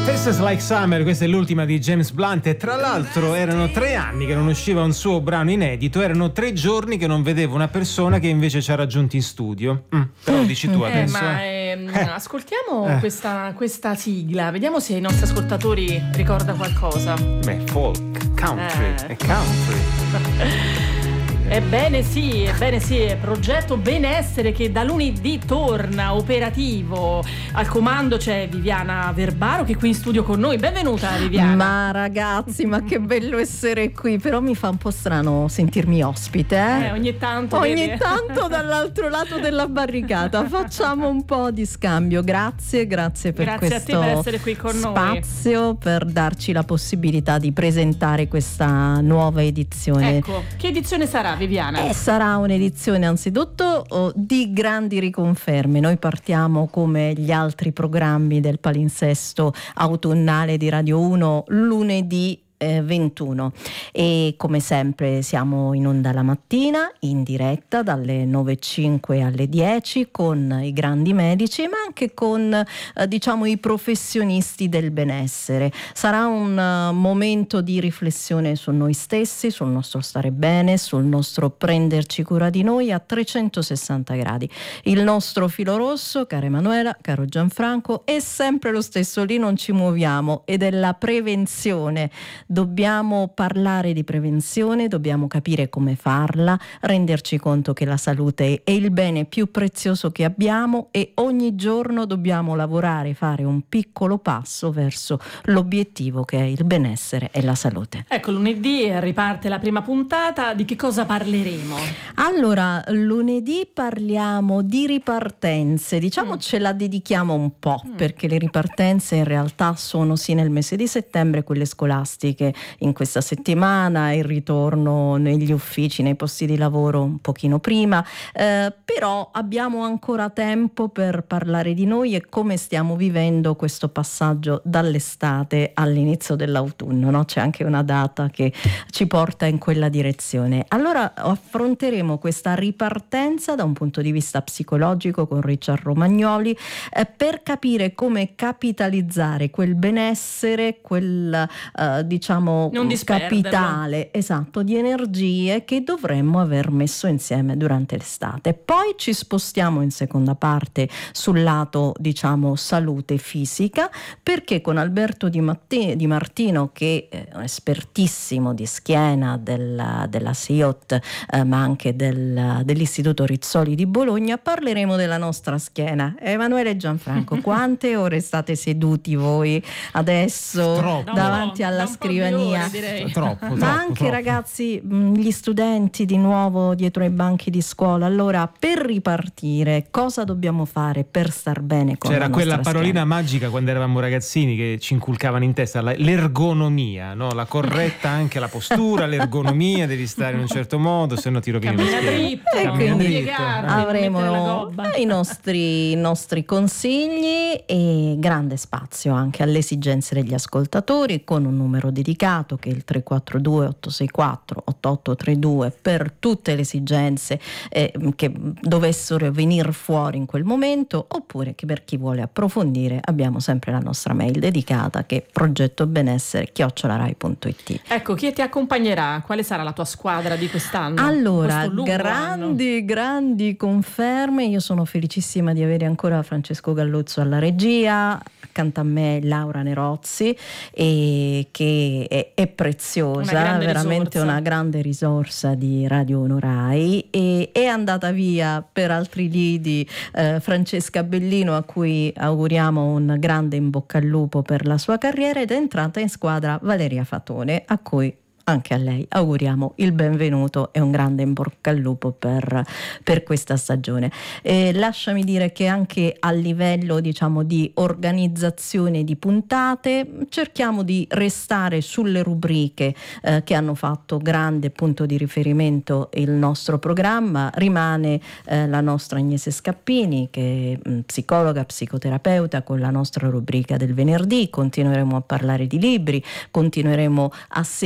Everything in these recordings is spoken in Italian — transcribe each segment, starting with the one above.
Faces Like Summer, questa è l'ultima di James Blunt e tra l'altro erano 3 anni che non usciva un suo brano inedito, erano 3 giorni che non vedevo una persona che invece ci ha raggiunti in studio. Però dici tu adesso. Ascoltiamo questa sigla, vediamo se ai nostri ascoltatori ricorda qualcosa. Beh, folk, country, è country. Ebbene sì, è Progetto Benessere che da lunedì torna operativo. Al comando c'è Viviana Verbaro che è qui in studio con noi. Benvenuta Viviana. Ma ragazzi, ma che bello essere qui, però mi fa un po' strano sentirmi ospite. Ogni tanto dall'altro lato della barricata. Facciamo un po' di scambio. Grazie per Grazie a te per essere qui con spazio, per darci la possibilità di presentare questa nuova edizione. Ecco, che edizione sarà? Viviana? Sarà un'edizione anzitutto di grandi riconferme. Noi partiamo come gli altri programmi del palinsesto autunnale di Radio 1 lunedì 21 e come sempre siamo in onda la mattina in diretta dalle 9:05 alle 10 con i grandi medici ma anche con diciamo i professionisti del benessere. Sarà un momento di riflessione su noi stessi, sul nostro stare bene, sul nostro prenderci cura di noi a 360 gradi. Il nostro filo rosso, cara Emanuela, caro Gianfranco, è sempre lo stesso, lì non ci muoviamo, ed è la prevenzione. Dobbiamo parlare di prevenzione, dobbiamo capire come farla, renderci conto che la salute è il bene più prezioso che abbiamo e ogni giorno dobbiamo lavorare, fare un piccolo passo verso l'obiettivo che è il benessere e la salute. Ecco, lunedì riparte la prima puntata, di che cosa parleremo? Allora, lunedì parliamo di ripartenze, diciamo ce la dedichiamo un po' perché le ripartenze in realtà sono sì nel mese di settembre, quelle scolastiche in questa settimana, il ritorno negli uffici, nei posti di lavoro un pochino prima, però abbiamo ancora tempo per parlare di noi e come stiamo vivendo questo passaggio dall'estate all'inizio dell'autunno, no? C'è anche una data che ci porta in quella direzione. Allora affronteremo questa ripartenza da un punto di vista psicologico con Richard Romagnoli per capire come capitalizzare quel benessere, quel diciamo capitale esatto di energie che dovremmo aver messo insieme durante l'estate. Poi ci spostiamo in seconda parte sul lato diciamo salute fisica, perché con Alberto Di Martino, che è un espertissimo di schiena della SIOT ma anche dell'Istituto Rizzoli di Bologna, parleremo della nostra schiena. Emanuele e Gianfranco, quante ore state seduti voi adesso davanti alla scrivania? Troppo, ma anche troppo. Ragazzi, gli studenti di nuovo dietro ai banchi di scuola. Allora, per ripartire, cosa dobbiamo fare per star bene con C'era la nostra quella parolina schiena? magica quando eravamo ragazzini che ci inculcavano in testa l'ergonomia, no? La corretta anche la postura, l'ergonomia, devi stare in un certo modo, se no ti rovini la schiena. E quindi avremo i nostri consigli e grande spazio anche alle esigenze degli ascoltatori, con un numero dedicato che è il 342 864 8832 per tutte le esigenze che dovessero venire fuori in quel momento, oppure che per chi vuole approfondire abbiamo sempre la nostra mail dedicata che è progettobenessere@rai.it. Ecco, chi ti accompagnerà? Quale sarà la tua squadra di quest'anno? Allora, grandi conferme. Io sono felicissima di avere ancora Francesco Galluzzo alla regia, accanto a me Laura Nerozzi, e che è preziosa, veramente una grande risorsa di Radio 1 Rai, e è andata via per altri lidi Francesca Bellino, a cui auguriamo un grande in bocca al lupo per la sua carriera, ed è entrata in squadra Valeria Fatone, a cui anche a lei auguriamo il benvenuto e un grande in bocca al lupo per questa stagione. Lasciami dire che anche a livello diciamo di organizzazione di puntate cerchiamo di restare sulle rubriche che hanno fatto grande punto di riferimento il nostro programma. Rimane la nostra Agnese Scappini, che è psicologa, psicoterapeuta, con la nostra rubrica del venerdì. Continueremo a parlare di libri, continueremo a seguire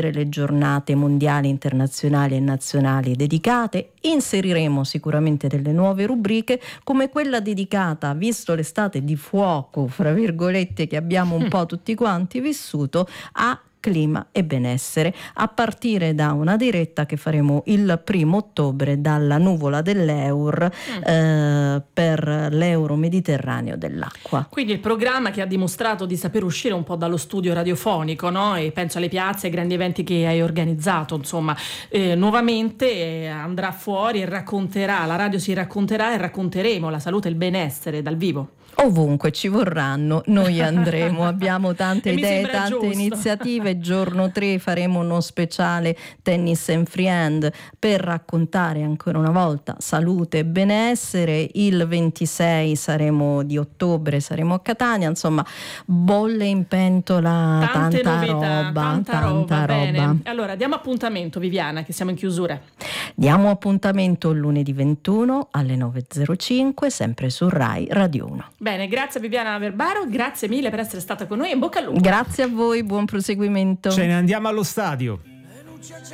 seguire le giornate mondiali, internazionali e nazionali dedicate. Inseriremo sicuramente delle nuove rubriche, come quella dedicata, visto l'estate di fuoco, fra virgolette, che abbiamo un po' tutti quanti vissuto, a clima e benessere, a partire da una diretta che faremo il 1° ottobre dalla nuvola dell'Eur per l'Euro Mediterraneo dell'acqua. Quindi il programma che ha dimostrato di saper uscire un po' dallo studio radiofonico, no? E penso alle piazze, ai grandi eventi che hai organizzato, insomma, nuovamente andrà fuori e racconterà, la radio si racconterà e racconteremo la salute e il benessere dal vivo. Ovunque ci vorranno, noi andremo, abbiamo tante idee, tante giusto. iniziative. Giorno 3 faremo uno speciale Tennis and Friend per raccontare ancora una volta salute e benessere. Il 26 di ottobre saremo a Catania, insomma, bolle in pentola, Tante tanta novità, roba, tanta roba. Bene. Allora diamo appuntamento, Viviana, che siamo in chiusura. Diamo appuntamento lunedì 21 alle 9.05, sempre su Rai Radio 1. Bene, grazie Viviana Verbaro, grazie mille per essere stata con noi e in bocca al lupo. Grazie a voi, buon proseguimento. Ce ne andiamo allo stadio.